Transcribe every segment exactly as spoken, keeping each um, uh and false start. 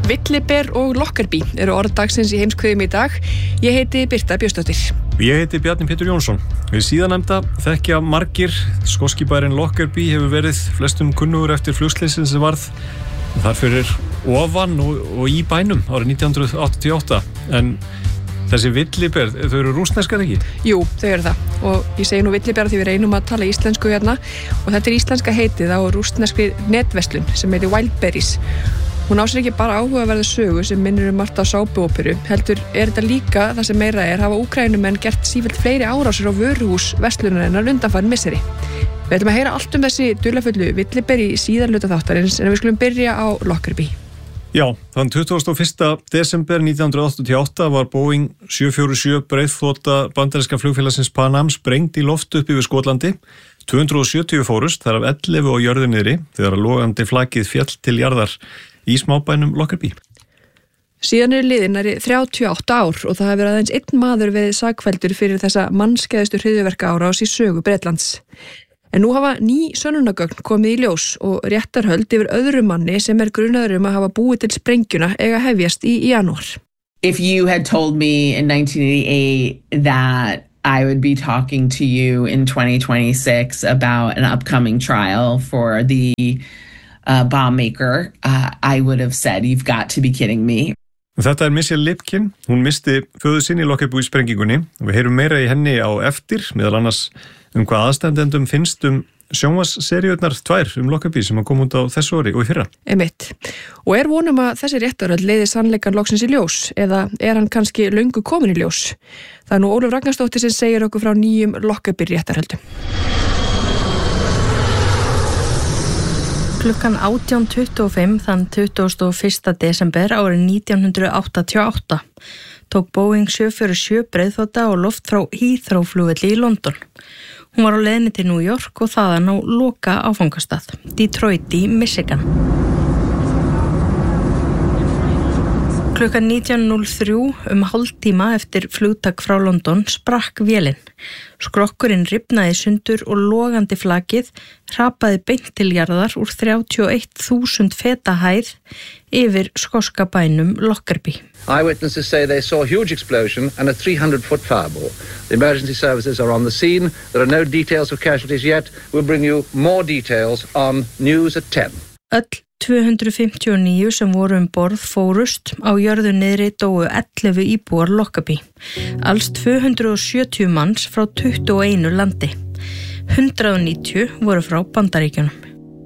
Villiber og Lockerbie eru orð dagsins í heimskviðum í dag. Ég heiti Birta Björnsdóttir. Ég heiti Bjarni Pétur Jónsson. Við síðanefnda þekkja margir. Skoski bærinn Lockerbie hefur verið flestum kunnugur eftir flugslysið sem varð þar fyrir ofan og, og í bænum árið nítján hundruð áttatíu og átta. En þessi villiber, þau eru rússneskar ekki? Jú, þau eru það. Og ég segi nú villiber því við reynum að tala íslensku hérna. Og þetta er íslenska heitið á rússneskri netverslun sem heitir Wildberries. Hún á sér ekki bara áhugaverða sögu sem minnir um margt á sápuóperu, heldur er þetta líka það sem meira er hafa Úkraínumenn gert sífellt fleiri árásir á vöruhús verslunarinnar undanfarin misseri. Við ætlum að heyra allt um þessi dularfullu villiber í síðarluta þáttarins en við skulum byrja á Lockerbie. Já, þann tuttugasta og fyrsta desember nítján hundruð áttatíu og átta var Boeing sjö fjögur sjö breiðþota bandaríska flugfélagsins Pan Am sprengd í loft upp yfir Skotlandi. tvö hundruð og sjötíu fórust, þar af ellefu á jörðu niðri þegar logandi flakið féll til jarðar í smábænum Lockerbie. Síðan er liðin nærri þrjátíu og átta ár og það hefur aðeins einn maður verið sakfelldur fyrir þessa mannskæðustu hryðjuverkaárás í sögu Bretlands. En nú hafa ný sönnunargögn komið í ljós og réttarhöld yfir öðrum manni sem er grunaður um að hafa búið til sprengjuna eiga hefjast í janúar. If you had told me in nineteen eighty-eight that I would be talking to you in twenty twenty-six about an upcoming trial for the uh, bomb maker, uh, I would have said, you've got to be kidding me. Þetta er Michelle Lipkin. Hún misti föður sinn í Lockerbie sprengingunni og við heyrum meira í henni á eftir, meðal annars um hvað aðstandendum finnst um sjónvarpsseríurnar tvær um Lockerbie sem að koma út á þessu ári og í fyrra. Einmitt. Og er vonum að þessi réttarhöld leiði sannleikann loksins í ljós eða er hann kannski löngu komin í ljós? Það er nú Ólöf Ragnarsdóttir sem segir okkur frá nýjum Lockerbie réttarhöldum. Klukkan átján tuttugu og fimm þann tuttugasta og fyrsta desember árið nítján hundruð áttatíu og átta tók Boeing sjö fjögur sjö breiðþota og loft frá Heathrow flugvelli í London. Hún var á leiðinni til New York og þaðan á loka áfangastað, Detroit í Michigan. Klukkan nítján núll þrjú um hálftíma eftir flugtak frá London sprakk vélin. Skrokkurinn rifnaði sundur og logandi flakið hrapaði beint til jarðar úr þrjátíu og eitt þúsund feta hæð yfir skoska bænum Lockerbie. Eyewitnesses say they saw a huge explosion and a three hundred foot fireball. The emergency services are on the scene. There are no details of casualties yet. We'll bring you more details on News at ten. Öll tvö hundruð fimmtíu og níu sem voru um borð fórust, á jörðu niðri dóu ellefu íbúar Lockerbie. Alls tvö hundruð og sjötíu manns frá tuttugu og einu landi. hundrað og níutíu voru frá Bandaríkjunum.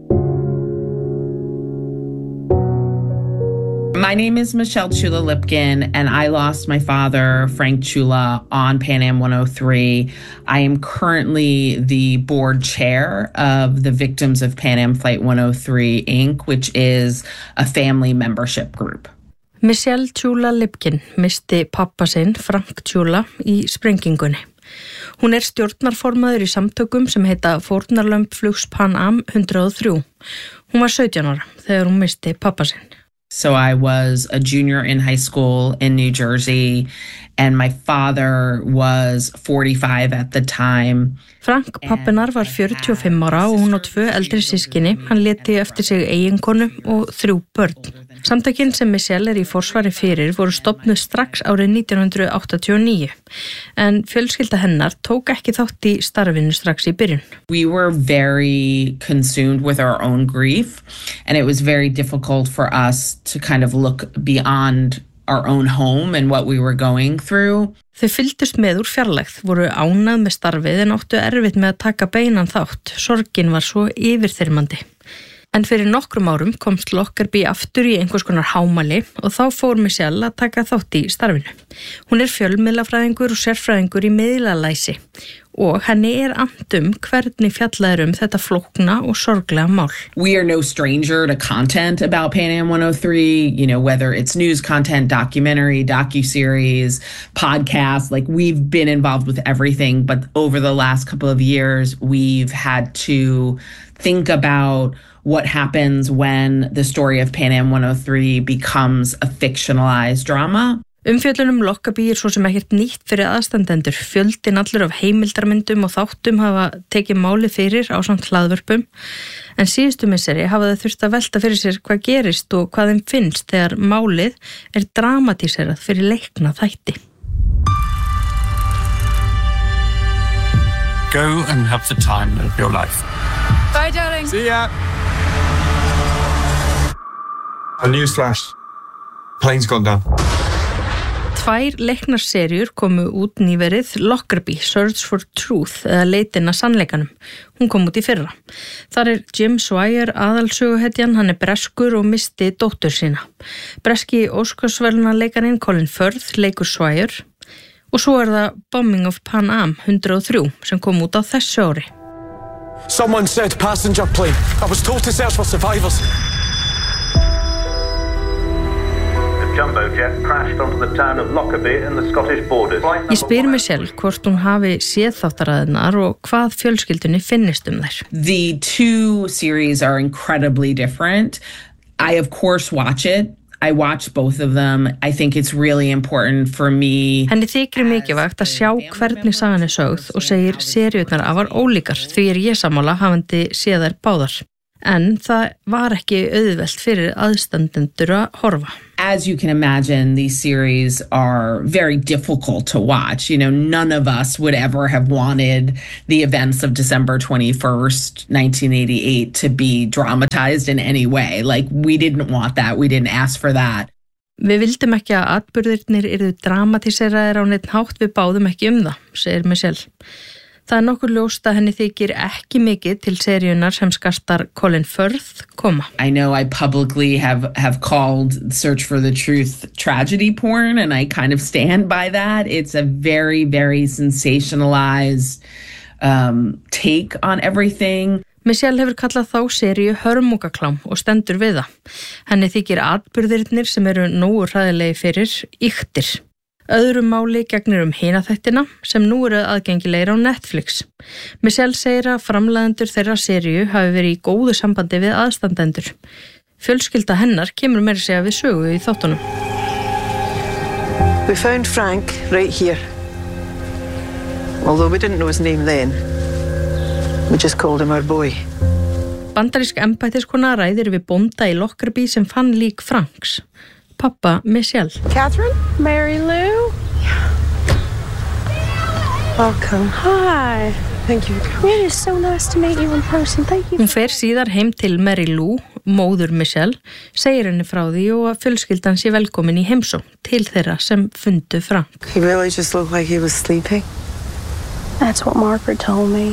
My name is Michelle Chula Lipkin, and I lost my father, Frank Chula, on Pan Am one oh three. I am currently the board chair of the Victims of Pan Am Flight one oh three, Incorporated, which is a family membership group. Michelle Chula Lipkin misti pappa sinn, Frank Chula, í sprengingunni. Hún er stjórnarformaður í samtökum sem heita Fórnarlömb flugs Pan Am hundrað og þrjú. Hún var sautján ára þegar hún misti pappa sinn. So I was a junior in high school in New Jersey, and my father was forty-five at the time. Frank pappinar var fjörutíu og fimm ára og hún á tvö eldri sískinni. Hann léti eftir sig eiginkonu og þrjú börn. Samtökin sem Michelle er í forsvari fyrir voru stofnuð strax árið nítján hundruð áttatíu og níu, en fjölskylda hennar tók ekki þátt í starfinu strax í byrjun. We were very consumed with our own grief, and it was very difficult for us to kind of look beyond our own home and what we were going through. Þau fylgdust með úr fjarlægð, voru ánað með starfið en áttu erfitt með að taka beinan þátt. Sorgin var svo yfirþyrmandi. En fyrir nokkrum árum komst Lockerbie aftur í einhvers konar hámæli og þá fór Michelle að taka þátt í starfinu. Hún er fjölmiðlafræðingur og sérfræðingur í miðlalæsi og henni er annt um hvernig fjallaður um þetta flókna og sorglega mál. We are no stranger to content about Pan Am one oh three, you know, whether it's news content, documentary, docuseries, podcast, like we've been involved with everything, but over the last couple of years, we've had to think about what happens when the story of Pan Am one oh three becomes a fictionalized drama. Umfjöllunum Lockerbie er svo sem ekkert nýtt fyrir aðstandendur. Fjöldin allur af heimildarmyndum og þáttum hafa tekið máli fyrir ásamt hlaðvörpum, en síðustu misseri hafa þau þurft að velta fyrir sér hvað gerist og hvað þeim finnst þegar málið er dramatíserað fyrir leikna þætti. Go and have the time of your life. Bye, darling. See ya. A newsflash. Plane's gone down. Tvær leiknarserjur komu út nýverið, Lockerbie, Search for Truth, eða leitin að sannleikanum. Hún kom út í fyrra. Þar er Jim Swire aðalsöguhetjan, hann er breskur og misti dóttur sína. Breski Óskarsverðlaunarleikarinn Colin Firth leikur Swire og svo er það Bombing of Pan Am hundrað og þrjú sem kom út á þessu ári. Someone said passenger plane. I was told to search for survivors. Jumbo jet crashed onto the town of Lockerbie in the Scottish borders. Ég spyr mig sjálf hvort hún hafi séð þáttaraðirnar og hvað fjölskyldunni finnist um þær. The two series are incredibly different. I of course watch it. I watch both of them. I think it's really important for me. Henni þykir mikilvægt að sjá hvernig sagan er sögð og segir seríurnar afar ólíkar, því er ég sammála hafandi séð þær báðar. En það var ekki auðvelt fyrir aðstandendur að horfa. As you can imagine, these series are very difficult to watch. You know, none of us would ever have wanted the events of December twenty-first, nineteen eighty-eight to be dramatized in any way. Like, we didn't want that. We didn't ask for that. Við vildum ekki að atburðirnir yrðu dramatíseraðir á neitt hátt, við báðum ekki um það, segir Michelle. Það er nokkur ljóst að henni þykir ekki mikið til seríunar sem skartar Colin Firth koma. I know I publicly have, have called Search for the Truth tragedy porn, and I kind of stand by that. It's a very, very sensationalized um, take on everything. Michelle hefur kallað þá seríu hörmungaklám og stendur við það. Henni þykir atburðirnir sem eru nógu hræðilegi fyrir ýktir. Öðru máli gegnir um hina þættina sem nú eru aðgengilegir á Netflix. Michelle segir að framleiðendur þeirra seríu hafi verið í góðu sambandi við aðstandendur. Fjölskylda hennar kemur meira segja við sögu í þáttunum. We found Frank right here. Although we didn't know his name then. We just called him our boy. Bandarísk embættiskona ræðir við bónda í Lockerbie sem fann lík Franks. Pappa Michelle. Catherine? Mary Lou? Yeah. Welcome. Hi. Thank you. It is so nice to meet you in person. Thank you. Hún fer síðar heim til Mary Lou, móður Michelle, segir henni frá því og að fjölskyldan sé velkomin í heimsókn til þeirra sem fundu Frank. He really just looked like he was sleeping. That's what Margaret told me.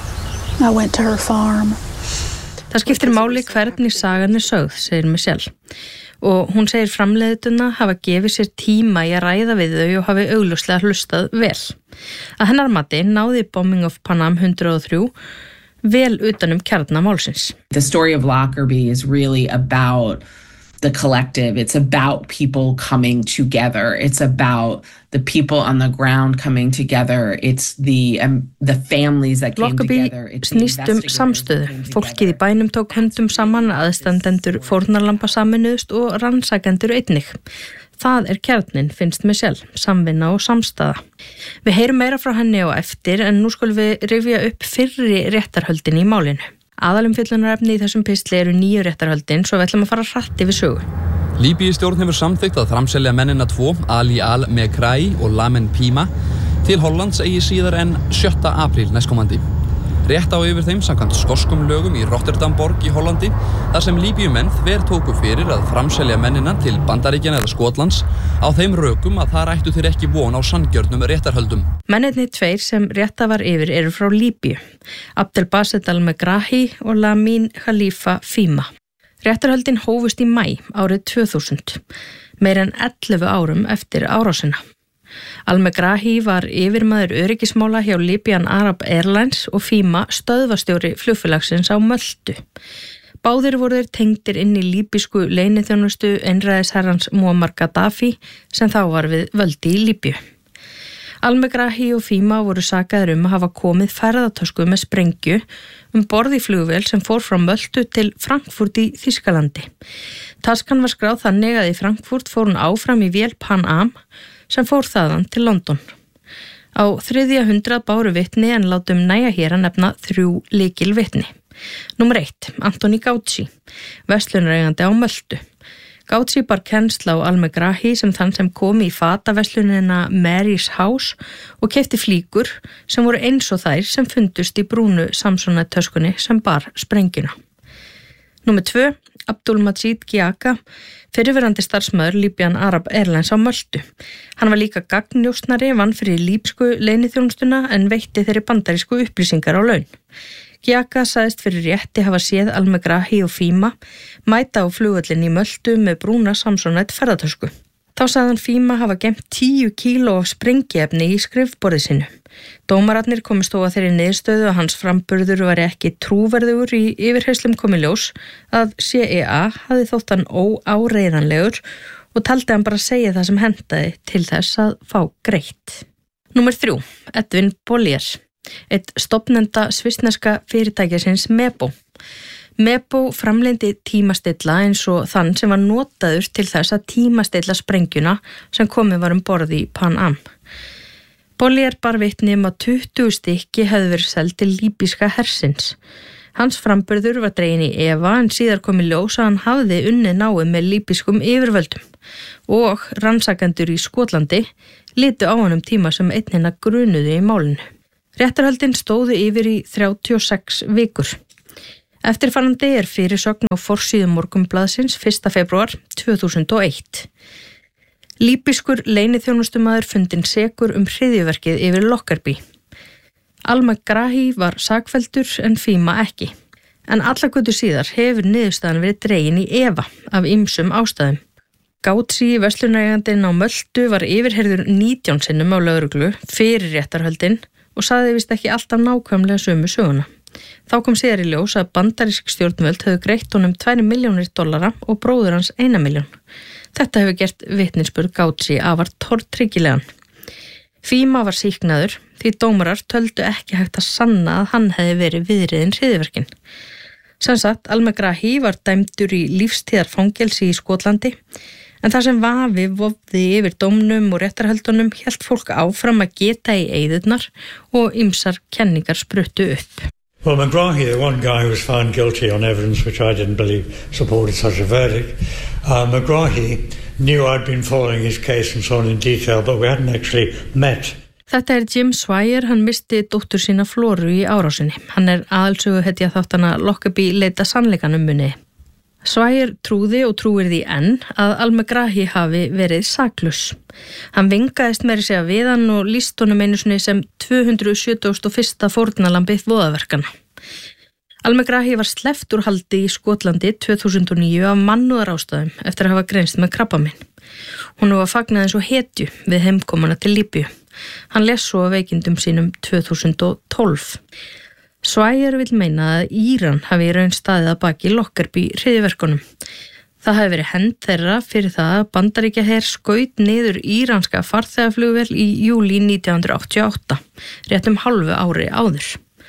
I went to her farm. Það skiptir máli hvernig sagan er sögð, segir Michelle. Og hún segir framleiðendurna hafa gefið sér tíma í að ræða við þau og hafi augljóslega hlustað vel. Að hennar mati náði Bombing of Pan Am hundrað og þrjú vel utanum kjarna málsins. The story of Lockerbie is really about the collective. It's about people coming together. It's about the people on the ground coming together. It's the um, the families that came Lockerbie together. It's snýst um samstöðu. Fólkið í bænum tók höndum saman, aðstandendur fórnarlamba saminuðust og rannsakendur einnig. Það er kjarnin, finnst Michelle, samvinna og samstaða. Við heyrum meira frá henni á eftir, en nú skulum við rifja upp fyrri réttarhöldin í málinu. Aðalumfjöllunarefni í þessum pistli eru nýju réttarhöldin, svo við ætlum að fara hratt yfir sögu. Líbíustjórn hefur samþykkt að framselja mennina tvo, Ali Al-Megrahi og Lamin Pima, til Hollands eigi síðar en sjötta apríl næstkomandi. Rétt á yfir þeim samkvæmt skoskum lögum í Rotterdamborg í Hollandi, þar sem Líbíumenn þver tóku fyrir að framselja mennina til Bandaríkjanna eða Skotlands á þeim rökum að þar ættu þeir ekki von á sanngjörnum réttarhöldum. Mennirnir tveir sem rétta var yfir eru frá Líbíu, Abdelbaset Al-Megrahi og Lamin Khalifa Fima. Réttarhöldin hófust í maí árið tvö þúsund, meir en ellefu árum eftir árásina. Al-Megrahi var yfirmaður öryggismála hjá Libyan Arab Airlines og Fima stöðvastjóri flugfélagsins á Möltu. Báðir voru þeir tengdir inn í líbísku leyniþjónustu einræðisherrans Muammar Gaddafi sem þá var við völdi í Líbíu. Al-Megrahi og Fima voru sakaðir um að hafa komið ferðatösku með sprengju um borð í flugvél sem fór frá Möltu til Frankfurt í Þýskalandi. Taskan var skráð þannig að í Frankfurt fór hún áfram í vél Pan Am sem fór þaðan til London. Á þriðja hundrað báru vitni en látum næja hér að nefna þrjú lykil vitni. Númer eitt, Anthony Gauci, verslunareigandi á Möltu. Gauci bar kennsl á Al-Megrahi sem þann sem kom í fataverslunina Mary's House og keypti flíkur sem voru eins og þær sem fundust í brúnu Samsonite-töskunni sem bar sprengjuna. Númer tvö, Abdul-Majid Giaka, fyrirverandi starfsmaður Libyan Arab Airlines á Möltu. Hann var líka gagnnjósnari, vann fyrir líbsku leyniþjónustuna en veitti þeirri bandarísku upplýsingar á laun. Giaka sagðist fyrir rétti hafa séð Al-Megrahi og Fima mæta á flugvöllin í Möltu með brúna Samsonite ferðatösku. Þá sagði hann Fima hafa geymt tíu kíló af sprengiefni í skrifborði sinu. Dómararnir komist þó að þeirri niðurstöðu að hans framburður var ekki trúverðugur í yfirheyslum komi ljós að C I A hafði þótt hann óáreiðanlegur og taldi hann bara segja það sem hentaði til þess að fá greitt. Númer þrjú, Edwin Bollier, eitt stofnenda svissneska fyrirtækisins Mebo. Mebo framleindi tímastilla eins og þann sem var notaður til þess að tímastilla sprengjuna sem komið var um borð í Pan Am. Bollier bar vitni um að tuttugu stykki hefðu verið seld til líbíska hersins. Hans framburður var dregin í efa en síðar kom í ljós að hann hafði unnið náið með líbískum yfirvöldum og rannsakendur í Skotlandi litu á hann um tíma sem einnina grunuðu í málinu. Réttarhöldin stóðu yfir í þrjátíu og sex vikur. Eftirfarandi er fyrirsögn á forsíðu Morgunblaðsins fyrsta febrúar tvö þúsund og eitt. Líbískur leyniþjónustumaður fundinn sekur um hryðjuverkið yfir Lockerbie. Al-Megrahi var sakfelldur en Fima ekki. En alla götur síðar hefur niðurstaðan verið dregin í efa af ýmsum ástæðum. Gauci, verslunareigandinn á Möltu, var yfirheyrður nítján sinnum á lögreglu fyrir réttarhöldin og sagði vist ekki alltaf nákvæmlega sömu söguna. Þá kom síðar í ljós að bandarísk stjórnvöld höfðu greitt honum tvær milljónir dollara og bróður hans eina milljón. Þetta hefur gert vitnisburð Gauci afar tortryggilegan. Fima var sýknaður því dómarar töldu ekki hægt að sanna að hann hefði verið viðriðin hryðjuverkin. Sem sagt, Al-Megrahi var dæmdur í lífstíðarfangelsi í Skotlandi en þar sem vafi vofði yfir dómnum og réttarhöldunum hélt fólk áfram að geta í eyðurnar og ýmsar kenningar spruttu upp. Well, Megrahi, the one guy who was found guilty on evidence which I didn't believe supported such a verdict, uh, Megrahi knew I'd been following his case and so on in detail, but we hadn't actually met. Þetta er Jim Swire, hann misti dóttur sína Floru í árásinni. Hann er aðalsöguhetja þáttana Lockerbie leita sannleikanum muni. Swire trúði og trúir því enn að Al-Megrahi hafi verið saklaus. Hann vingaðist meira segja við hann og lýst honum einu sinni sem tvö hundruð sjötugasta og fyrsta fórnarlambið voðaverkana. Al-Megrahi var sleppt úr haldi í Skotlandi tvö þúsund og níu af mannúðarástæðum eftir að hafa greinst með krabbamein. Hún var fagnað eins og hetju við heimkomuna til Líbíu. Hann les svo af veikindum sínum tvö þúsund og tólf. Swire vil meina að Íran hafi í raun staðið að baki Lockerbie hryðjuverkunum. Það hafi verið hend þeirra fyrir það að Bandaríkjaher skaut niður íranska farþegaflugvél í júlí nítján hundruð áttatíu og átta, rétt um hálfu ári áður.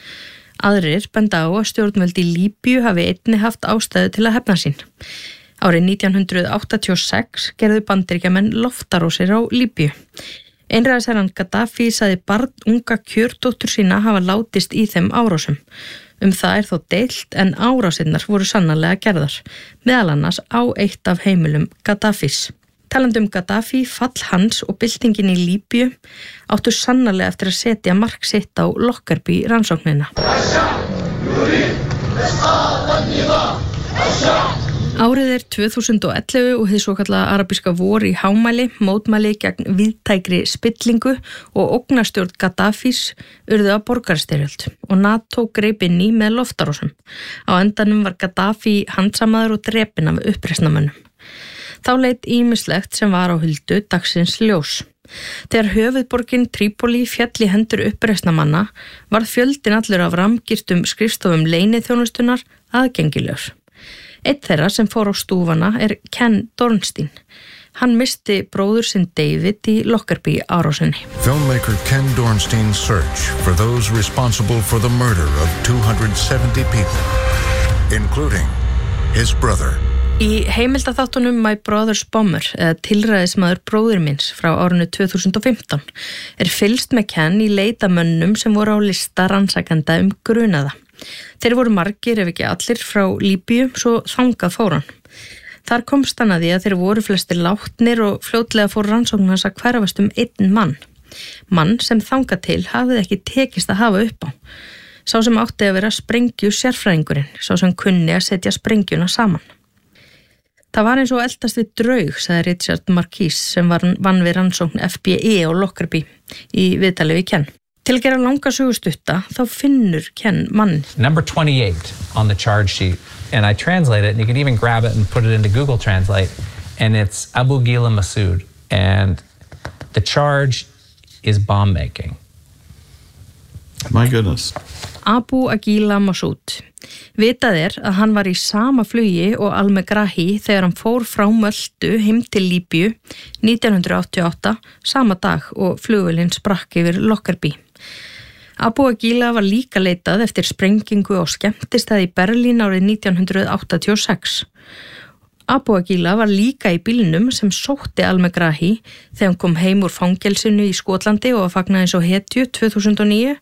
Aðrir benda á að stjórnvöld í Líbíu hafi einnig haft ástæðu til að hefna sín. Árið nítján hundruð áttatíu og sex gerðu Bandaríkjamenn loftarósir á Líbíu. Einræðisherrann Gaddafi sagði barn unga kjördóttur sína hafa látist í þeim árásum. Um það er þó deilt en árásinnar voru sannarlega gerðar, meðal annars á eitt af heimilum Gaddafis. Talandi um Gaddafi, fall hans og byltingin í Líbíu áttu sannarlega eftir að setja mark sitt á Lockerbie rannsóknina. Árið er tvö þúsund og ellefu og hið svokallaða arabíska vor í hámæli, mótmæli gegn víðtækri spillingu og ógnarstjórn Gaddafis urðu að borgarastyrjöld og NATO greip inn í með loftarósum. Á endanum var Gaddafi handsamaður og drepinn af uppreisnarmönnum. Þá leit ýmislegt sem var á huldu dagsins ljós. Þegar höfuðborgin Trípoli féll í hendur uppreisnarmanna varð fjöldin allur af ramgirtum skrifstofum leyniþjónustunar aðgengilegur. Eitt þeirra sem fór á stúfana er Ken Dornstein. Hann misti bróður sinn David í Lockerbie árásinni. Filmmaker Ken Dornstein's search for those responsible for the murder of two hundred seventy people, including his brother, Í heimildaþáttunum My Brother's Bomber, eða tilræðismaður bróðir minns frá árinu tvö þúsund og fimmtán, er fylgst með Ken í leitamönnum sem voru á lista rannsakenda um grunaða. Þeir voru margir ef ekki allir frá Líbíu, svo þangað fór hann. Þar komst hann að því að þeir voru flestir látnir og fljótlega fór rannsókn hans að hverfast um einn mann. Mann sem þangað til hafði ekki tekist að hafa upp á. Sá sem átti að vera sprengju sérfræðingurinn, sá sem kunni að setja sprengjuna saman. Það var eins og eldast við draug, sagði Richard Marquis sem var vann við rannsókn F B I og Lockerbie í viðtali við Ken. Til að gera langa sögustutta þá finnur Ken mann. Number twenty-eight on the charge sheet, and I translate it, and you can even grab it and put it into Google Translate, and it's Abu Ghila Massoud, and the charge is bomb making. My goodness. Abu Ghila Massoud. Vitað er að hann var í sama flugi og Al-Megrahi þegar hann fór frá Möltu heim til Líbíu nítján hundrað áttatíu og átta, sama dag og flugvélin sprakk yfir Lockerbie. Abu Ghila var líka leitað eftir sprengingu á skemmtistað í Berlín árið nítján hundrað áttatíu og sex. Abu Ghila var líka í bílnum sem sótti Al-Megrahi þegar hann kom heim úr fangelsinu í Skotlandi og fagnaði svo hetju tvö þúsund og níu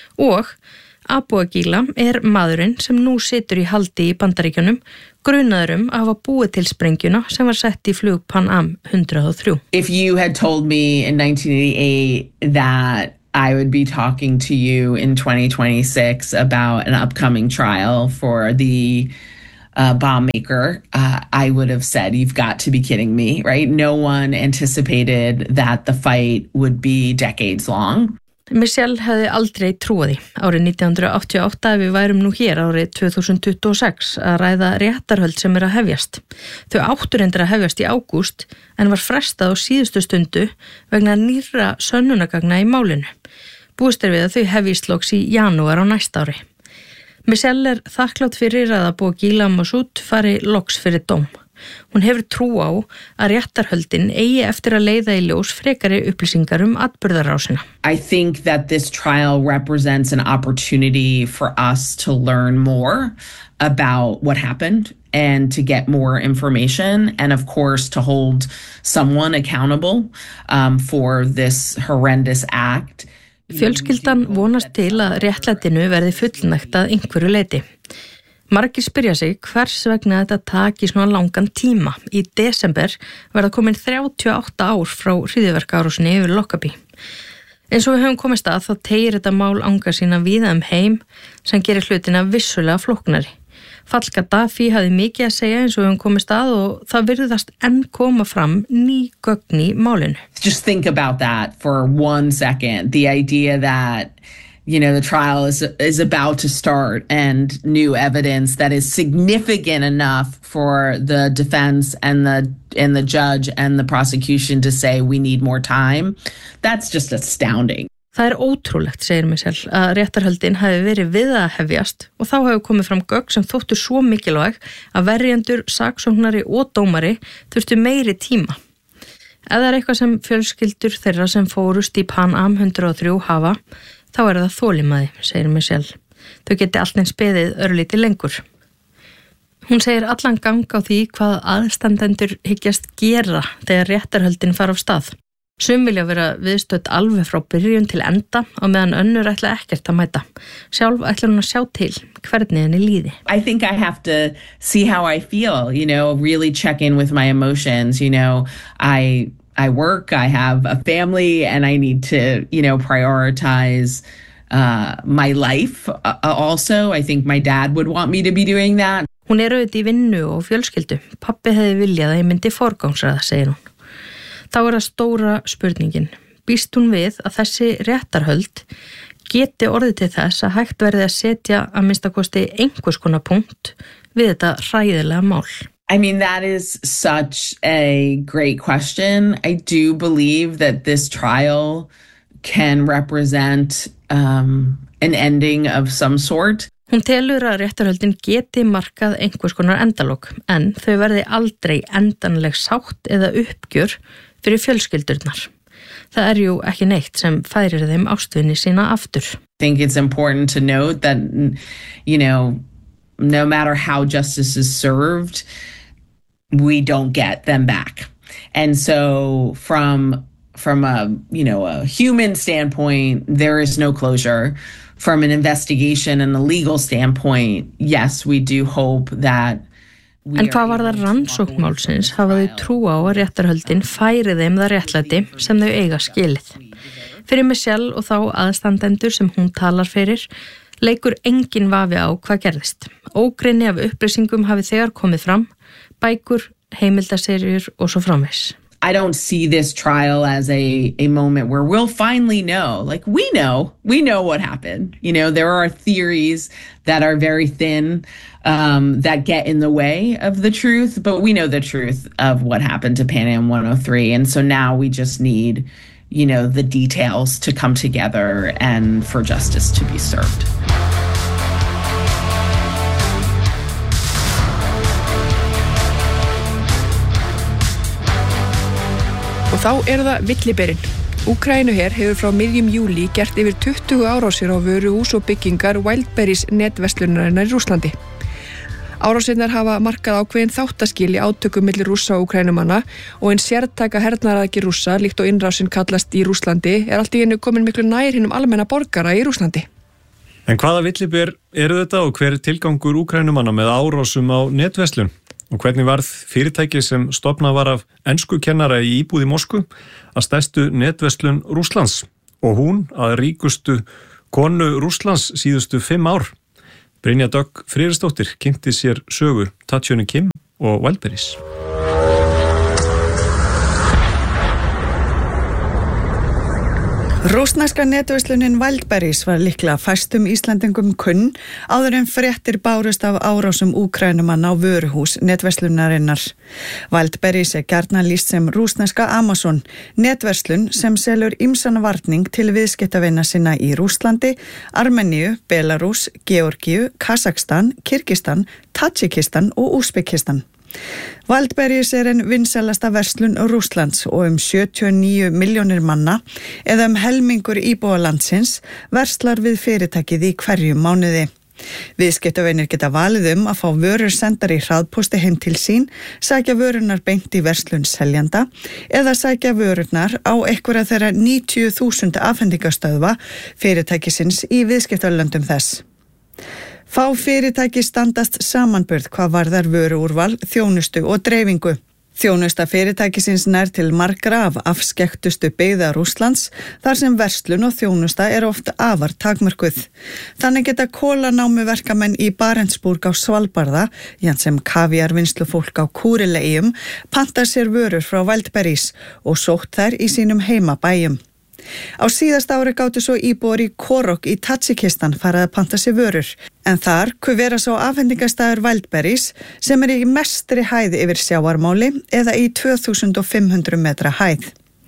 og Abu Ghila er maðurinn sem nú situr í haldi í Bandaríkjunum, grunaður um að hafa búið til sprengjuna sem var sett í flug Pan Am hundrað og þrjú. If you had told me in nineteen eighty-eight that I would be talking to you in twenty twenty-six about an upcoming trial for the uh, bomb maker, uh, I would have said, you've got to be kidding me, right? No one anticipated that the fight would be decades long. Michelle hefði aldrei trúið því árið nítján hundrað áttatíu og átta ef við værum nú hér árið tvö þúsund tuttugu og sex að ræða réttarhöld sem er að hefjast. Þau áttu reyndar að hefjast í ágúst en var frestað á síðustu stundu vegna nýrra sönnunargagna í málinu. Búist er við að þau hefjist loks í janúar á næsta ári. Michelle er þakklátt fyrir að Abu Ghila Massoud fari loks fyrir dóm. Hún hefur trú á að réttarhöldin eigi eftir að leiða í ljós frekari upplýsingar um atburðarásina. I think that this trial represents an opportunity for us to learn more about what happened and to get more information and of course to hold someone accountable um, for this horrendous act. Fjölskyldan vonast til að réttlætinu verði fullnægt að einhverju leyti. Margir spyrja sig hvers vegna þetta taki svona langan tíma. Í desember verða komin þrjátíu og átta ár frá hryðjuverkaárásinni yfir Lockerbie. Eins og við höfum komist að þá teygir þetta mál anga sína víða um heim sem gerir hlutina vissulega flóknari. Fall Gaddafi hafði mikið að segja eins og við höfum komist að og það virðast enn koma fram ný gögn í málinu. Just think about that for one second. The idea that you know, the trial is is about to start and new evidence that is significant enough for the defense and the and the judge and the prosecution to say we need more time. That's just astounding. Það er ótrúlegt, segir Michelle, að réttarhöldin hafi verið við að hefjast og þá hefur komið fram gögn sem þóttu svo mikilvæg að verjendur, saksóknari og dómari þurftu meiri tíma. Ef það er eitthvað sem fjölskyldur þeirra sem fórust í Pan Am hundrað og þrjú hafa, þá er það þolinmæði, segir Michelle. Þau geti allt eins beðið örlítið lengur. Hún segir allan gang á því hvað aðstandendur hyggjast gera þegar réttarhöldin fara af stað. Sum vilja vera viðstödd alveg frá byrjun til enda og meðan önnur ætla ekkert að mæta. Sjálf ætla hún að sjá til hvernig henni líði. I think I have to see how I feel, you know, really check in with my emotions, you know, I I work, I have a family, and I need to, you know, prioritize uh, my life uh, also. I think my dad would want me to be doing that. Hún er auðvitað í vinnu og fjölskyldu. Pappi hefði viljað að ég myndi forgangsraða, segir hún. Þá er það stóra spurningin. Býst hún við að þessi réttarhöld geti orðið til þess að hægt verði að setja að minnstakosti einhvers konar punkt við þetta hræðilega mál? I mean, that is such a great question. I do believe that this trial can represent um, an ending of some sort. Hún telur að réttarhöldin geti markað einhvers konar endalok, en þau verði aldrei endanleg sátt eða uppgjör fyrir fjölskyldurnar. Það er jú ekki neitt sem færir þeim ástvinni sína aftur. I think it's important to note that, you know, no matter how justice is served, we don't get them back. And so from from a, you know, a human standpoint, there is no closure. From an investigation and a legal standpoint, yes, we do hope that En hvað var það rannsóknmálsins hafa þau trú á að réttarhöldin færi þeim það réttlæti sem þau eiga skilið. Fyrir Michelle og þá aðstandendur sem hún talar fyrir, leikur engin vafi á hvað gerðist. Ógrynni af upplýsingum hafi þegar komið fram, bækur, heimildaserjur og svo framvegis. I don't see this trial as a, a moment where we'll finally know. Like, we know. We know what happened. You know, there are theories that are very thin um, that get in the way of the truth, but we know the truth of what happened to Pan Am one oh three. And so now we just need, you know, the details to come together and for justice to be served. Og þá er það villiberinn. Úkraínuher hefur frá miðjum júlí gert yfir tuttugu árásir á vöruhús og byggingar Wildberries netverslunarinnar í Rússlandi. Árásirnar hafa markað ákveðin þáttaskil í átökum milli Rússa og Úkraínumanna og ein sértæka hernaðaraðgerð Rússa, líkt og innrásin kallast í Rússlandi, er allt í einu komin miklu nær hinum almenna borgara í Rússlandi. En hvaða villiber eru þetta og hver er tilgangur Úkraínumanna með árásum á netverslun? Og hvernig varð fyrirtæki sem stofnað var af enskukennara í íbúð í Moskvu að stærstu netverslun Rússlands og hún að ríkustu konu Rússlands síðustu fimm ár. Brynja Dögg Friðriksdóttir kynnti sér sögu Tatjana Kim og Wildberries. Rússneska netverslunin Wildberries var líklega fæstum Íslendingum kunn áður en fréttir bárust af árásum Úkraínumanna á vöruhús netverslunarinnar. Wildberries er gjarnan lýst sem rússneska Amazon, netverslun sem selur ýmsan varning til viðskiptavina sinna í Rússlandi, Armeníu, Belarús, Georgíu, Kazakstan, Kirgistan, Tadjikistan og Úsbekistan. Wildberries er en vinsælasta verslun Rússlands og um sjötíu og níu milljónir manna eða um helmingur íbúa landsins verslar við fyrirtækið í hverjum mánuði. Viðskiptavinir geta valið um að fá vörur sendar í hraðpósti heim til sín, sækja vörunar beint í verslun seljanda eða sækja vörurnar á einhverja þeirra níutíu þúsund afhendingastöðva fyrirtækisins í viðskiptalöndum þess. Fá fyrirtæki standast samanburð hvað varðar vöruúrval, þjónustu og dreifingu. Þjónusta fyrirtækisins nær til margra af afskekktustu byggða Rússlands, þar sem verslun og þjónusta er oft afar takmörkuð. Þannig geta kólanámuverkamenn í Barentsburg á Svalbarða, jafnt sem kavíarvinnslufólk á Kúrileyjum, panta sér vörur frá Wildberries og sótt þær í sínum heimabæjum. Á síðasta ári gátu svo íbúar í Korok í Tadjikistan farið að panta sér vörur, en þar kuvera svo afhendingastæður Wildberries sem er í mestri hæð yfir sjávarmáli eða í tvö þúsund fimm hundruð metra hæð.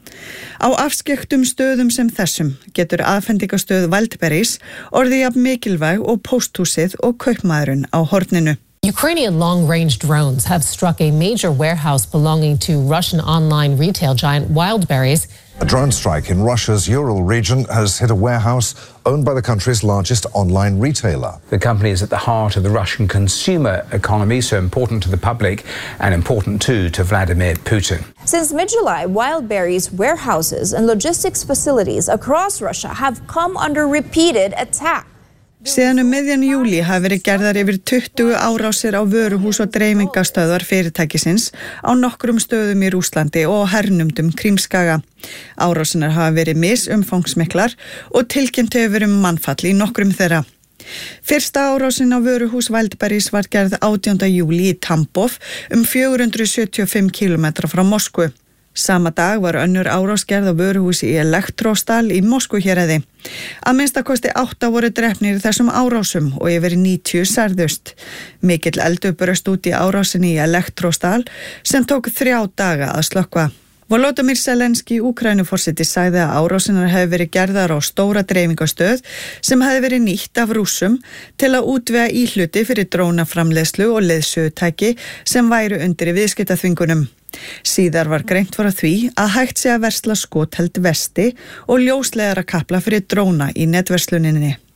Á afskekktum stöðum sem þessum getur afhendingastöð Wildberries orðið jafn mikilvæg og pósthúsið og kaupmaðurinn á horninu. Ukrainian long-range drones have struck a major warehouse belonging to Russian online retail giant Wildberries. A drone strike in Russia's Ural region has hit a warehouse owned by the country's largest online retailer. The company is at the heart of the Russian consumer economy, so important to the public and important too to Vladimir Putin. Since mid-July, Wildberries warehouses and logistics facilities across Russia have come under repeated attack. Síðan um miðjan júlí hafi verið gerðar yfir tuttugu árásir á vöruhús og dreifingastöðvar fyrirtækisins á nokkrum stöðum í Rússlandi og hernumdum Krímskaga. Árásinar hafa verið misumfangsmiklar og tilkynnt hefur verið um mannfall í nokkrum þeirra. Fyrsta árásin á vöruhús Wildberries var gerð átjánda júlí í Tambov um fjögur hundruð sjötíu og fimm kílómetra frá Moskvu. Sama dag var önnur árás gerð á vöruhúsi í Elektrostal í Moskvuhéraði. Að minnsta kosti átta voru drepnir í þessum árásum og yfir níutíu særðust. Mikill eldur braust út í árásinni í Elektrostal sem tók þrjá daga að slökkva. Volodymyr Zelenski, Úkraínuforseti, sagði að árásinar hefði verið gerðar á stóra dreifingastöð sem hefði verið nýtt af Rússum til að útvega íhluti fyrir drónaframleiðslu og leiðsögutæki sem væru undir í viðskiptaþvingunum. Síðar var greint frá því að hægt sé að versla skotheld vesti og ljósleiðara kapla fyrir dróna í netversluninni.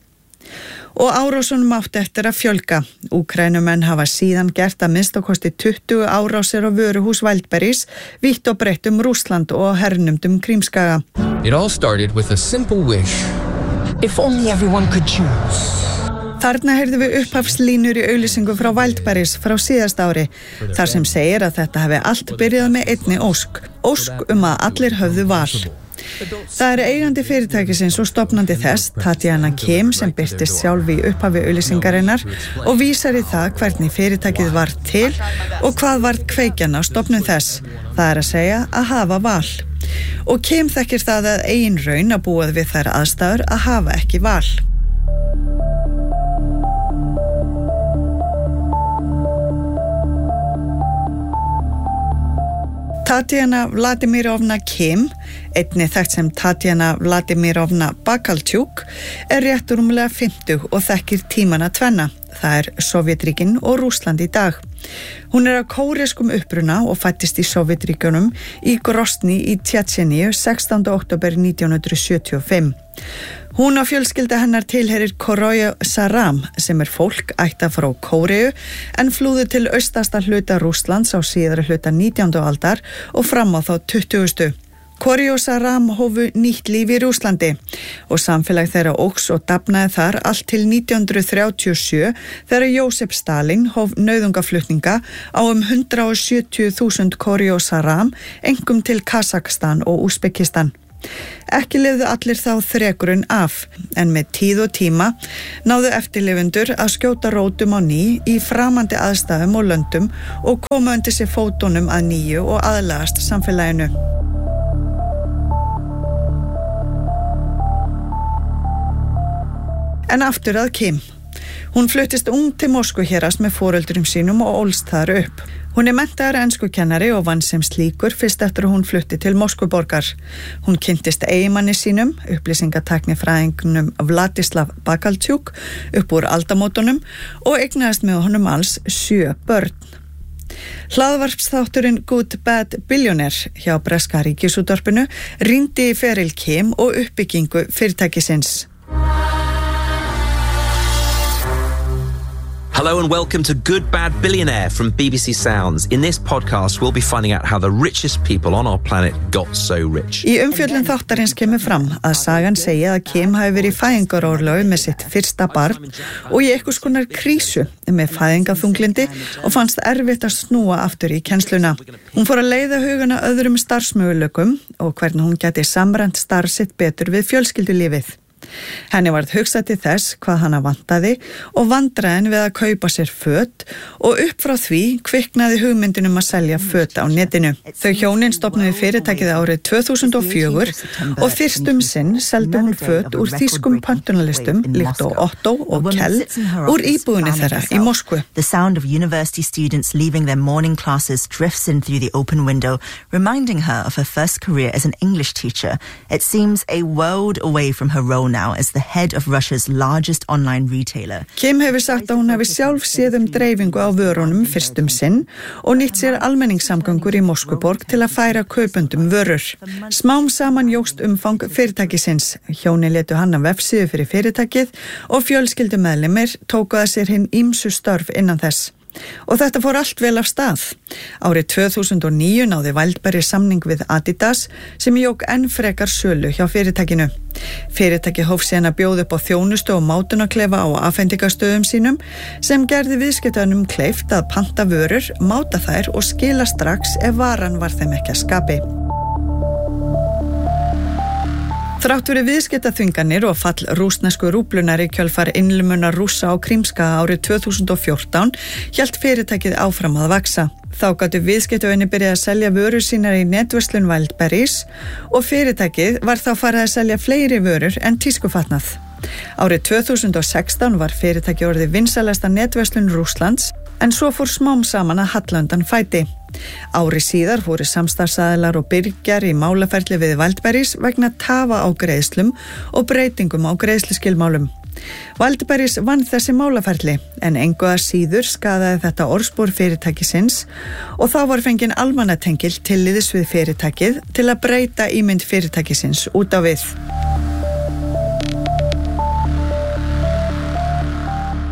Og árásunum átti eftir að fjölga. Úkrænumenn hafa síðan gert að minnst kosti tuttugu árásir á vöruhús Wildberries, vítt og breytt um Rússland og hernumdum Krímskaga. It all started with a simple wish. If only everyone could choose. Þarna heyrðum við upphafslínur í auglýsingu frá Wildberries frá síðast ári, þar sem segir að þetta hefði allt byrjað með einni ósk, ósk um að allir höfðu val. Það er eigandi fyrirtækisins og stofnandi þess, Tatjana Kim, sem birtist sjálf í upphafi auglýsingarinnar og vísar í það hvernig fyrirtækið var til og hvað var kveikjan á stofnun þess, það er að segja að hafa val. Og Kim þekkir það að eigin raun að búa við þær aðstæður að hafa ekki val. Tatjana Vladimirovna Kim, einnig þekkt sem Tatjana Vladimirovna Bakaltjuk, er rétt rúmlega fimmtug og þekkir tímana tvenna. Það er Sovétríkin og Rússland í dag. Hún er af kóreskum uppruna og fættist í Sovétríkjunum í Grozny í Tjetjeníu sextánda október nítján hundrað sjötíu og fimm. Hún og fjölskylda hennar tilheyrir Koroye Saram, sem er fólk ættað frá Kóreu en flúðu til austasta hluta Rússlands á síðari hluta nítjándu aldar og fram á þá tuttugustu. Koroye Saram hófu nýtt líf í Rússlandi og samfélag þeirra óx og dafnaði þar allt til nítján hundrað þrjátíu og sjö þegar Jósef Stalin hóf nauðungaflutninga á um hundrað og sjötíu þúsund Koroye Saram, einkum til Kazakstan og Úsbekistan. Ekki lifðu allir þá þrekurinn af, en með tíð og tíma náðu eftirlifendur að skjóta rótum á ný í framandi aðstæðum og löndum og koma undir sér fótunum að nýju og aðlagast samfélaginu. En aftur að Kim. Hún fluttist ung til Moskvu hérast með foreldurum sínum og ólst þar upp. Hún er menntaður enskukennari og vann sem slíkur fyrst eftir að hún flutti til Moskvuborgar. Hún kynntist eiginmanni sínum, upplýsingatæknifræðingnum Vladislav Bakaltjuk, upp úr aldamótunum og eignaðist með honum alls sjö börn. Hlaðvarpsþátturinn Good Bad Billionaire hjá breska ríkisútvarpinu rýndi í feril Kim og uppbyggingu fyrirtækisins. Hello and welcome to Good Bad Billionaire from B B C Sounds. In this podcast, we'll be finding out how the richest people on our planet got so rich. Í umfjöllun þáttarins kemur fram að sagan segja að Kim hafi verið í fæðingarorlofi með sitt fyrsta barn og í einhvers konar krísu með fæðingaþunglindi og fannst erfitt að snúa aftur í kennsluna. Hún fór að leiða hugana öðrum starfsmöguleikum og hvernig hún gæti samrænt starf sitt betur við fjölskyldulífið. Henni varð hugsað til þess hvað hana vantaði og vandræðin við að kaupa sér föt og upp frá því kviknaði hugmyndin um að selja föt á netinu. Þau hjónin stofnuðu fyrirtækið árið tvö þúsund og fjögur og fyrst um sinn seldi hún föt úr þýskum pöntunarlistum líkt og Otto og Kell úr íbúðinni þeirra í Moskvu. The sound of university students leaving their morning classes drifts in through the open window, reminding her of her first career as an English teacher. It seems a world away from her role now as the head of Russia's largest online retailer. Kim hefur sagt að hún hefur sjálf séð um dreifingu á vörunum fyrst um sinn og nýtt sér almenningssamgöngur í Moskvuborg til að færa kaupendum vörur. Smám saman jókst umfang fyrirtækisins. Hjónin létu hanna vefsíðu fyrir fyrirtækið og fjölskyldumeðlimir tóku að sér hinn ýmsu störf innan þess. Og þetta fór allt vel af stað. Árið tvö þúsund og níu náði Wildberries samning við Adidas sem jók enn frekar sölu hjá fyrirtækinu. Fyrirtæki hóf síðan að bjóða upp á þjónustu og mátunarklefa á afhendingastöðum sínum sem gerði viðskiptaunum kleift að panta vörur, máta þær og skila strax ef varan var þeim ekki að skapi. Þrátt fyrir viðskiptaþvinganir og fall rússnesku rúblunar í kjölfar innlimunar Rússa á Krímskaga árið tvö þúsund og fjórtán hélt fyrirtækið áfram að vaxa. Þá gátu viðskiptavinir byrjað að selja vörur sínar í netverslun Wildberries og fyrirtækið var þá farið að selja fleiri vörur en tískufatnað. Árið tvö þúsund og sextán var fyrirtækið orðið vinsælasta netverslun Rússlands en svo fór smám saman að halla undan fæti. Ári síðar fóru samstarfsaðilar og byrgjar í málaferli við Wildberries vegna tafa á greiðslum og breytingum á greiðsluskilmálum. Wildberries vann þessi málaferli en engu að síður skaðaði þetta orðspor fyrirtækisins og þá var fengin almannatengil til liðs við fyrirtækið til að breyta ímynd fyrirtækisins út á við.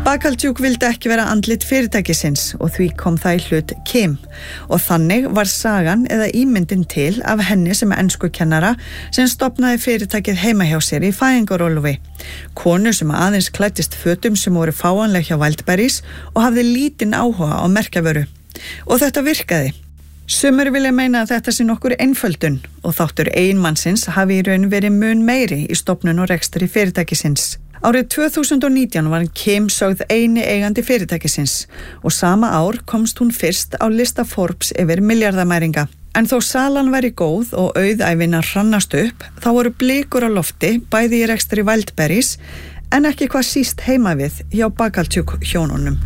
Bakaltjuk vildi ekki vera andlit fyrirtækisins og því kom það í hlut Kim og þannig var sagan eða ímyndin til af henni sem enskukennara sem stofnaði fyrirtækið heima hjá sér í fæðingarorlofi. Konu sem aðeins klæddist fötum sem voru fáanleg hjá Wildberries og hafði lítinn áhuga á merkjavöru. Og þetta virkaði. Sumir vilja meina að þetta sé nokkur einföldun og þáttur eiginmannsins hafi í raun verið mun meiri í stofnun og rekstri fyrirtækisins. Árið tvö þúsund og nítján var Kim sögð eini eigandi fyrirtækisins og sama ár komst hún fyrst á lista Forbes yfir milljarðamæringa. En þó salan væri góð og auðæfina hrannast upp, þá voru blikur á lofti bæði í rekstri Wildberries en ekki hvað síst heima við hjá Bakaltjuk hjónunum.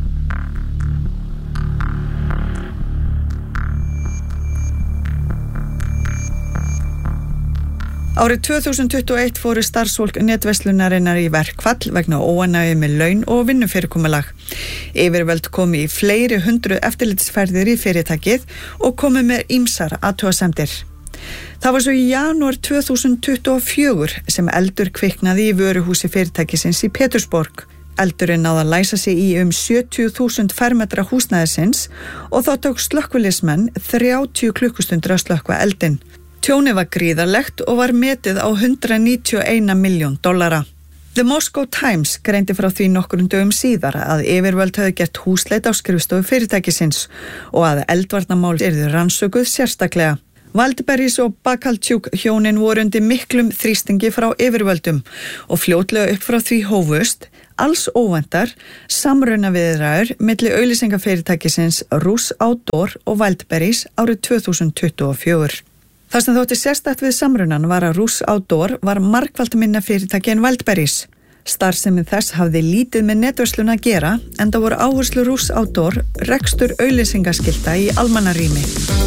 Árið tvö þúsund tuttugu og eitt fóru starfsfólk netverslunarinnar í verkfall vegna óánægju með laun og vinnufyrirkomulag. Yfirvöld komu í fleiri hundruð eftirlitsferðir í fyrirtækið og komu með ýmsar athugasemdir. Það var svo í janúar tvö þúsund tuttugu og fjögur sem eldur kviknaði í vöruhúsi fyrirtækisins í Pétursborg. Eldurinn náði að læsa sig í um sjötíu þúsund fermetra húsnæðisins og þá tók slökkvilismenn þrjátíu klukkustundir að slökkva eldinn. Tjónið var gríðarlegt og var metið á hundrað níutíu og eina milljón dollara. The Moscow Times greindi frá því nokkrum dögum síðar að yfirvöld höfðu gert húsleit á skrifstofu fyrirtækisins og að eldvarnamál yrðu rannsökuð sérstaklega. Wildberries og Bakaltjuk hjónin voru undir miklum þrýstingi frá yfirvöldum og fljótlega upp frá því hófust, alls óvæntar, samrunaviðræður milli auglýsingafyrirtækisins Russ Outdoor og Wildberries árið tvö þúsund tuttugu og fjögur. Það sem þótti sérstakt við samrunan var að Russ Outdoor var margfalt minna fyrirtæki en Wildberries. Starfsemi þess hafði lítið með netverslun að gera en það voru áherslu Russ Outdoor rekstur auglýsingaskilta í almannarými.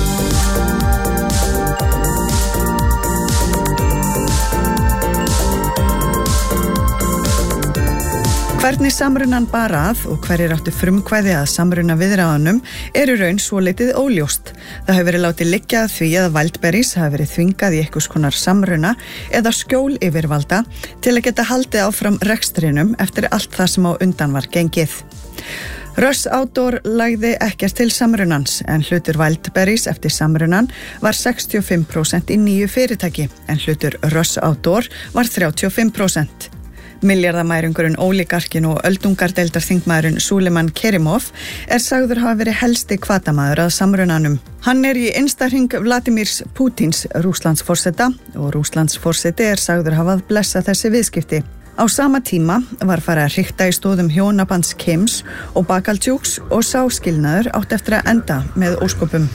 Hvernig samrunan bar að og hverjir áttu frumkvæði að samruna viðræðunum er í raun svolítið óljóst. Það hefur verið látið liggja að því að Wildberries hafi verið þvingað í einhvers konar samruna eða skjól yfirvalda til að geta haldið áfram rekstrinum eftir allt það sem á undan var gengið. Russ Outdoor lagði ekkert til samrunans en hlutur Wildberries eftir samrunan var sextíu og fimm prósent í nýju fyrirtæki en hlutur Russ Outdoor var þrjátíu og fimm prósent. Milljarðamærungurinn ólígarkin og öldungardeildarþingmaðurinn Suleiman Kerimov er sagður hafa verið helsti hvatamaður að samrunanum. Hann er í innsta hring Vladimirs Pútins Rússlandsforseta og Rússlandsforseti er sagður hafa að blessa þessi viðskipti. Á sama tíma var farið að hrikta í stóðum hjónabands Kims og Bakaltjuks og sá skilnaður átt eftir að enda með óskopum.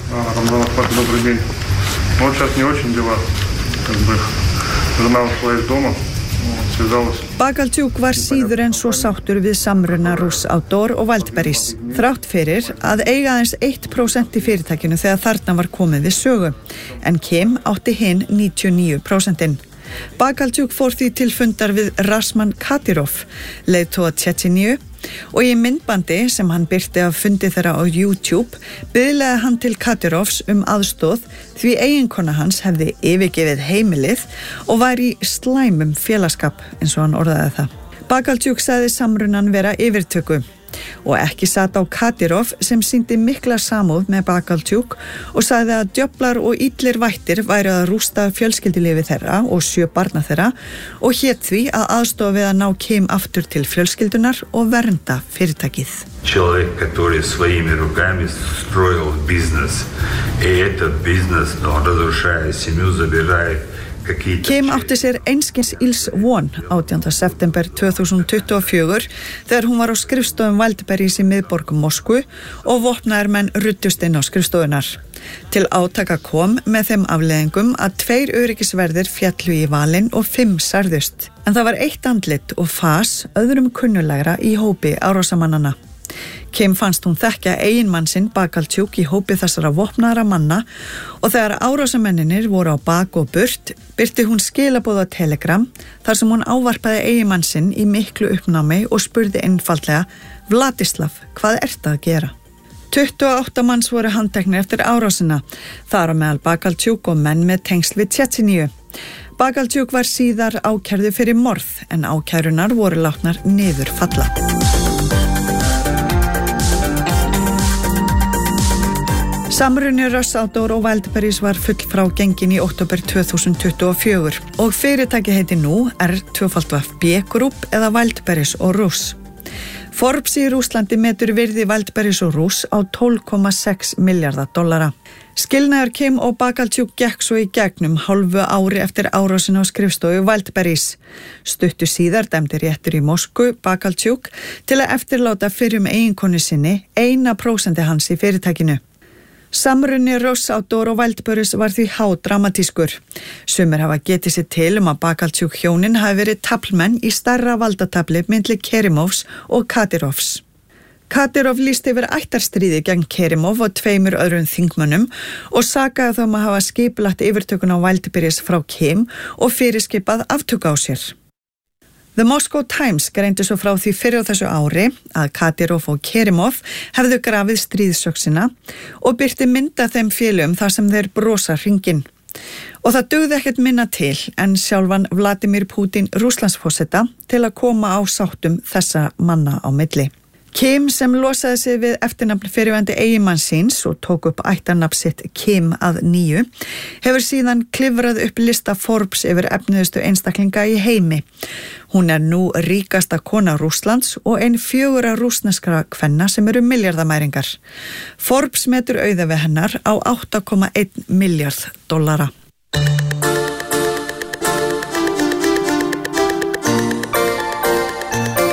Bakaltjuk var síður en svo sáttur við samruna Russ Outdoor og Wildberries. Þrátt fyrir að eiga aðeins eitt prósent í fyrirtækinu þegar þarna var komið við sögu, en Kim átti hinn níutíu og níu prósentin. Bakaltjuk fór því til fundar við Rasman Kadyrov, leiðtoga Tsjetsjeníu, og í myndbandi sem hann birti af fundi þeirra á YouTube biðlaði hann til Kadyrovs um aðstoð því eiginkona hans hefði yfirgefið heimilið og var í slæmum félagsskap eins og hann orðaði það. Bakaltjuk sagði samrunan vera yfirtöku og ekki sat á Kadyrov sem sýndi mikla samúð með Bakaltjuk og sagði að djöflar og illir vættir væri að rústa fjölskyldulífi þeirra og sjö barna þeirra og hét því að aðstofa við að ná Kim aftur til fjölskyldunar og vernda fyrirtækið. Человек, который своими руками строил бизнес, и этот бизнес, он разрушая семью, забирает. Kim átti sér einskins ills von átjánda september tvö þúsund tuttugu og fjögur þegar hún var á skrifstofum Wildberries í miðborg Moskvu og vopnaðir menn ruddust inn á skrifstofunar. Til átaka kom með þeim afleiðingum að tveir öryggisverðir fjallu í valinn og fimm særðust. En það var eitt andlit og fas öðrum kunnulegra í hópi árásamannana. Kim fannst hún þekkja eiginmann sinn Bakaltjuk í hópi þessara vopnaðra manna og þegar árásamenninir voru á bak og burt birti hún skilaboð á Telegram þar sem hún ávarpaði eiginmann sinn í miklu uppnámi og spurði einfaldlega: Vladislav, hvað ertu að gera? tuttugu og átta manns voru handteknir eftir árásina, þar á meðal Bakaltjuk og menn með tengsl við Tsjetsjeníu. Bakaltjuk var síðar ákærðu fyrir morð en ákærunar voru látnar niður falla. Samruni Rush Outdoor og Wildberries var full frá gengin í október tvö þúsund tuttugu og fjögur og fyrirtæki heiti nú R tvö B Group eða Wildberries og Rush. Forbes í Rússlandi metur virði Wildberries og Rush á tólf komma sex milljarða dollara. Skilnaður Kim og Bakalchuk gekk svo í gegnum hálfu ári eftir árásina á skrifstofu Wildberries. Stuttu síðar dæmdi réttur í Moskvu Bakalchuk til að eftirláta fyrrum eiginkonu sinni eina prósenti hans í fyrirtækinu. Samruni Rush Outdoor og Wildberries var því hádramatískur. Sumir hafa getið sér til um að Bakalchuk hjónin hafi verið taflmenn í stærra valdatafli milli Kerimovs og Kadyrovs. Kadyrov lýsti yfir ættarstríði gegn Kerimov og tveimur öðrum þingmönnum og sakaði þá um að hafa skipulagt yfirtökun á Wildberries frá Kim og fyrirskipað aftöku á sér. The Moscow Times greindi svo frá því fyrir á þessu ári að Kadyrov og Kerimov hefðu grafið stríðsöksina og birti mynda þeim félögum þar sem þeir brosa hringinn. Og það dugði ekkert minna til en sjálfan Vladimir Putin Rússlandsforseta til að koma á sáttum þessa manna á milli. Kim sem losaði sig við eftirnafn fyrrverandi eiginmanns síns og tók upp ættarnafn sitt Kim að nýju, hefur síðan klifrað upp lista Forbes yfir efnuðustu einstaklinga í heimi. Hún er nú ríkasta kona Rússlands og ein fjögurra rússneskra kvenna sem eru milljarðamæringar. Forbes metur auða við hennar á átta komma einn milljarð dollara.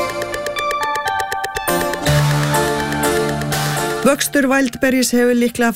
Vöxtur Wildberries hefur líklega